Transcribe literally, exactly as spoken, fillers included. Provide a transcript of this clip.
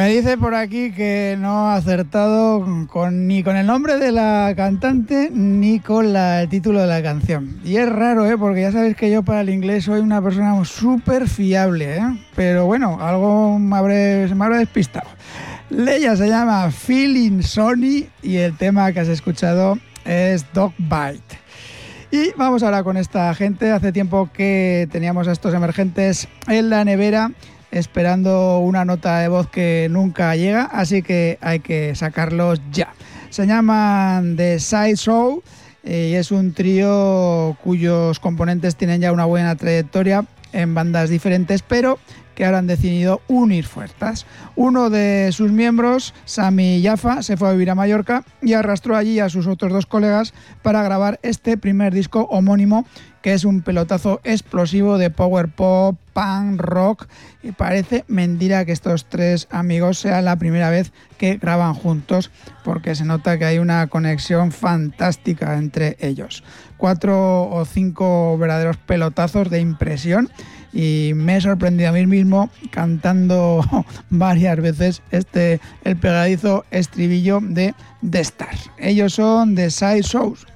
Me dice por aquí que no ha acertado con, ni con el nombre de la cantante ni con la, el título de la canción. Y es raro, ¿eh? Porque ya sabéis que yo para el inglés soy una persona súper fiable, ¿eh? Pero bueno, algo me habré, se me habrá despistado. Ella se llama Feeling Sony y el tema que has escuchado es Dog Bite. Y vamos ahora con esta gente. Hace tiempo que teníamos a estos emergentes en la nevera esperando una nota de voz que nunca llega, así que hay que sacarlos ya. Se llaman The Side Show y es un trío cuyos componentes tienen ya una buena trayectoria en bandas diferentes, pero que ahora han decidido unir fuerzas. Uno de sus miembros, Sami Jaffa, se fue a vivir a Mallorca y arrastró allí a sus otros dos colegas para grabar este primer disco homónimo, que es un pelotazo explosivo de power pop, punk, rock, y parece mentira que estos tres amigos sea la primera vez que graban juntos, porque se nota que hay una conexión fantástica entre ellos. Cuatro o cinco verdaderos pelotazos de impresión, y me he sorprendido a mí mismo cantando varias veces este el pegadizo estribillo de The Stars. Ellos son The Side Shows.